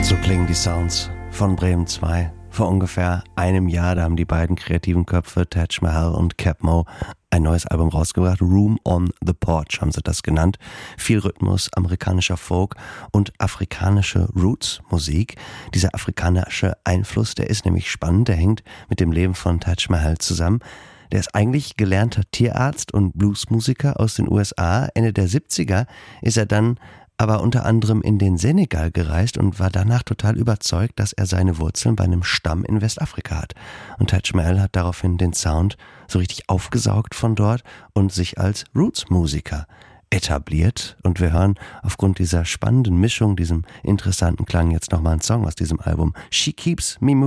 So klingen die Sounds von Bremen 2. Vor ungefähr einem Jahr, da haben die beiden kreativen Köpfe, Taj Mahal und Keb Mo, ein neues Album rausgebracht. Room on the Porch haben sie das genannt. Viel Rhythmus, amerikanischer Folk und afrikanische Roots-Musik. Dieser afrikanische Einfluss, der ist nämlich spannend, der hängt mit dem Leben von Taj Mahal zusammen. Der ist eigentlich gelernter Tierarzt und Bluesmusiker aus den USA. Ende der 70er ist er dann aber unter anderem in den Senegal gereist und war danach total überzeugt, dass er seine Wurzeln bei einem Stamm in Westafrika hat. Und Taj Mahal hat daraufhin den Sound so richtig aufgesaugt von dort und sich als Roots-Musiker etabliert. Und wir hören aufgrund dieser spannenden Mischung, diesem interessanten Klang jetzt nochmal einen Song aus diesem Album. She Keeps Me Moving.